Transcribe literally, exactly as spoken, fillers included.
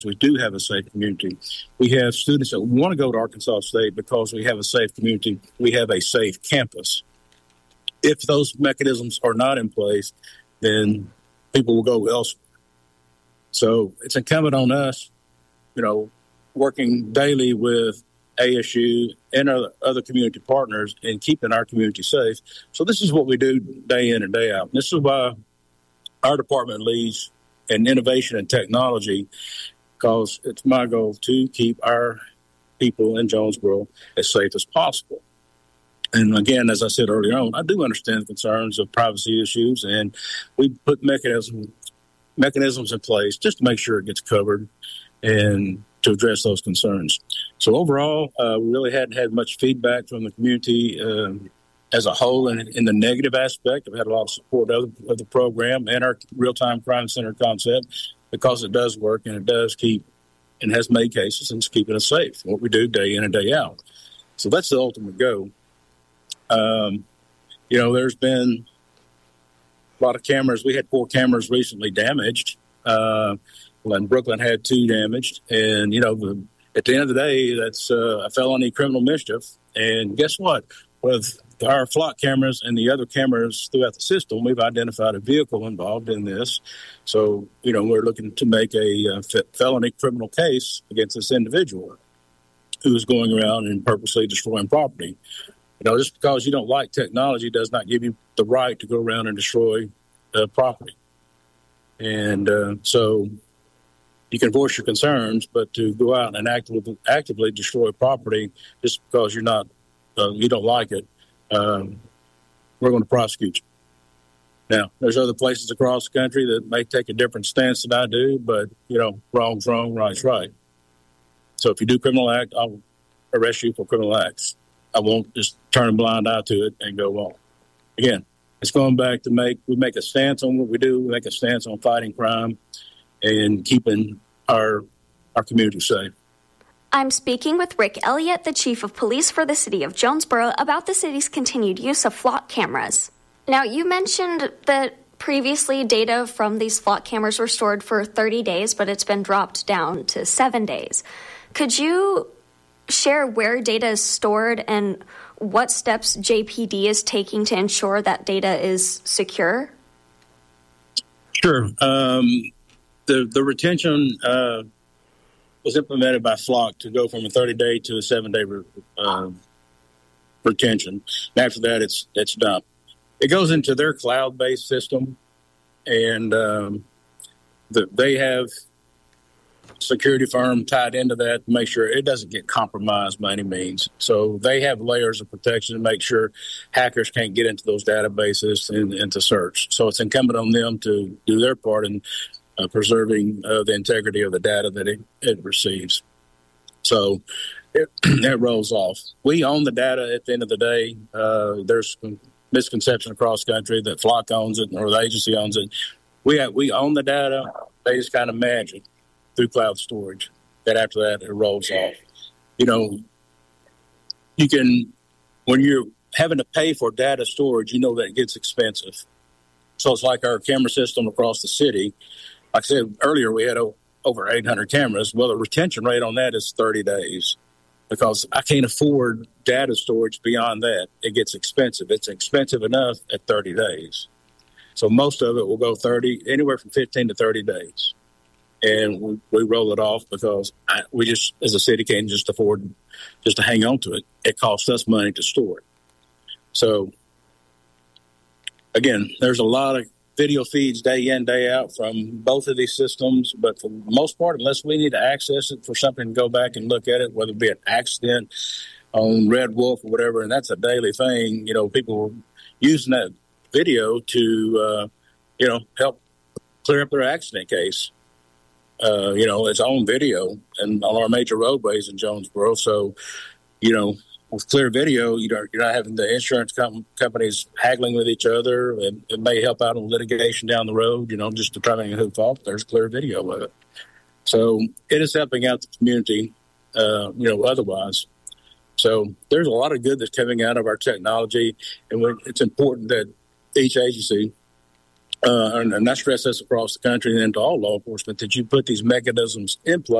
we do have a safe community. We have students that want to go to Arkansas State because we have a safe community. We have a safe campus. If those mechanisms are not in place, then people will go elsewhere. So it's incumbent on us, you know, working daily with A S U and other, other community partners in keeping our community safe. So this is what we do day in and day out. This is why our department leads in innovation and technology, because it's my goal to keep our people in Jonesboro as safe as possible. And again, as I said earlier on, I do understand the concerns of privacy issues, and we put mechanisms mechanisms in place just to make sure it gets covered and to address those concerns. So overall, uh, we really hadn't had much feedback from the community uh, as a whole in, in the negative aspect. I've had a lot of support of, of the program and our real-time crime center concept because it does work and it does keep and has made cases and it's keeping us safe, what we do day in and day out. So that's the ultimate goal. Um, you know, there's been a lot of cameras. We had four cameras recently damaged. Uh, well, and Brooklyn had two damaged. And, you know, the, at the end of the day, that's uh, a felony criminal mischief. And guess what? With our flock cameras and the other cameras throughout the system, we've identified a vehicle involved in this. So, you know, we're looking to make a uh, felony criminal case against this individual who's going around and purposely destroying property. You know, just because you don't like technology does not give you the right to go around and destroy uh, property. And uh, so you can voice your concerns, but to go out and actively, actively destroy property just because you're not, uh, you don't like it, um, we're going to prosecute you. Now, there's other places across the country that may take a different stance than I do, but, you know, wrong's wrong, right's right. So if you do criminal act, I'll arrest you for criminal acts. I won't just turn a blind eye to it and go on. Again, it's going back to make, we make a stance on what we do. We make a stance on fighting crime and keeping our our community safe. I'm speaking with Rick Elliott, the Chief of Police for the City of Jonesboro, about the city's continued use of flock cameras. Now, you mentioned that previously data from these flock cameras were stored for thirty days, but it's been dropped down to seven days. Could you share where data is stored and what steps J P D is taking to ensure that data is secure? Sure. Um, the the retention uh, was implemented by Flock to go from a thirty-day to a seven-day re- uh, retention. And after that, it's it's dumped. It goes into their cloud-based system, and um, the, they have security firm tied into that to make sure it doesn't get compromised by any means. So they have layers of protection to make sure hackers can't get into those databases and, and to search. So it's incumbent on them to do their part in uh, preserving uh, the integrity of the data that it, it receives. So it, it rolls off. We own the data at the end of the day. Uh, there's misconception across the country that Flock owns it or the agency owns it. We have, we own the data. They just kind of manage it through cloud storage. That after that, it rolls off. You know, you can, when you're having to pay for data storage, you know that it gets expensive. So it's like our camera system across the city. Like I said earlier, we had o- over eight hundred cameras. Well, the retention rate on that is thirty days because I can't afford data storage beyond that. It gets expensive. It's expensive enough at thirty days. So most of it will go thirty, anywhere from fifteen to thirty days. And we, we roll it off because I, we just, as a city, can't just afford just to hang on to it. It costs us money to store it. So, again, there's a lot of video feeds day in, day out from both of these systems. But for the most part, unless we need to access it for something to go back and look at it, whether it be an accident on Red Wolf or whatever, and that's a daily thing, you know, people are using that video to, uh, you know, help clear up their accident case. Uh, you know, its own video and on our major roadways in Jonesboro. So, you know, with clear video, you don't, you're not having the insurance com- companies haggling with each other. And it may help out on litigation down the road, you know, just determining who fault. There's clear video of it. So it is helping out the community, uh, you know, otherwise. So there's a lot of good that's coming out of our technology. And when, it's important that each agency uh, and, and I stress this across the country and to all law enforcement, that you put these mechanisms in place